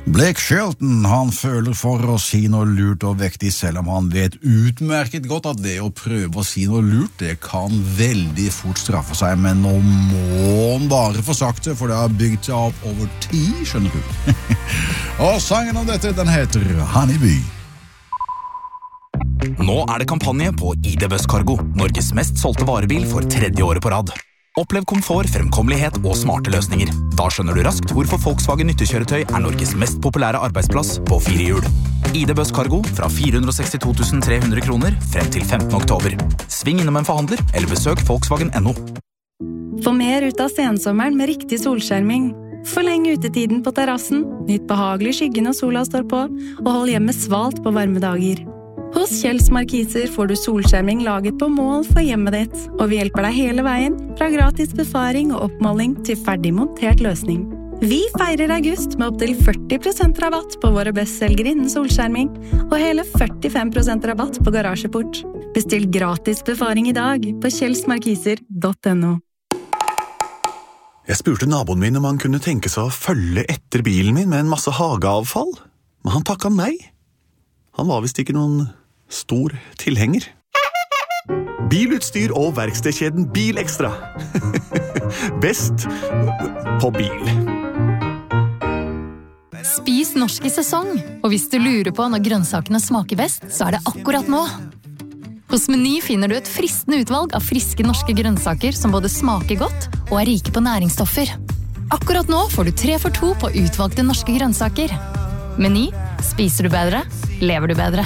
Blake Shelton, han føler for å si noe lurt og vektig, selv om han vet utmerket godt at det å prøve å si noe lurt, det kan veldig fort straffe seg, men nå må han bare få sagt det, for det har bygd seg opp over tid, skjønner du. Og sangen om dette, den heter Honeybee. Nå det kampanje på ID Busscargo, Norges mest solgte varebil for 3. året på rad. Opplev komfort, fremkommelighet og smarte løsninger. Da skjønner du raskt hvorfor Volkswagen nyttekjøretøy Norges mest populære arbeidsplass på 4 hjul. ID Busscargo fra 462 300 kroner frem til 15. oktober. Sving innom en forhandler eller besøk Volkswagen.no. Få mer ut av sensommeren med riktig solskjerming. Forleng utetiden på terrassen, nytt behagelig skygge når sola står på, og hold hjemmet svalt på varme dager. Hos Kjells Markiser får du solskjerming laget på mål for hjemmet ditt, og vi hjelper deg hele veien, fra gratis befaring og oppmåling til ferdig montert løsning. Vi feirer august med opp til 40% rabatt på våre bestselgere innen solskjerming, og hele 45% rabatt på garasjeport. Bestill gratis befaring i dag på kjellsmarkiser.no. Jeg spurte naboen min om han kunne tenke seg å følge etter bilen min med en masse hageavfall, men han takket nei. Han var visst ikke noen stor tilhenger. Bilutstyr og verkstedkjeden Bilekstra. Best på bil. Spis norsk i sesong, og hvis du lurer på når grønnsakene smaker best, så det akkurat nå. Hos Meny finner du et fristende utvalg av friske norske grønnsaker som både smaker godt og rike på næringsstoffer. Akkurat nå får du 3 for 2 på utvalgte norske grønnsaker. Meny, spiser du bedre, lever du bedre.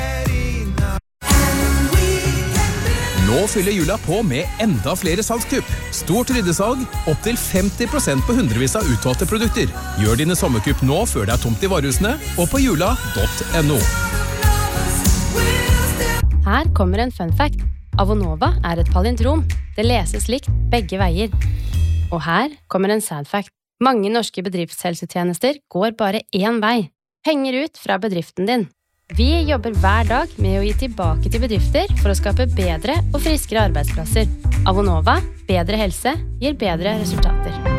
Nå fyller jula på med enda flere salgskupp. Stort ryddesalg, opp til 50% på hundrevis av utvalgte produkter. Gjør dine sommerkupp nå før det tomt i varehusene, og på jula.no. Her kommer en fun fact. Avonova et palindrom. Det leses likt begge veier. Og her kommer en sad fact. Mange norske bedriftshelsetjenester går bare én vei. Henger ut fra bedriften din. Vi jobber hver dag med å gi tilbake til bedrifter for å skape bedre og friskere arbeidsplasser. Avonova, bedre helse, gir bedre resultater.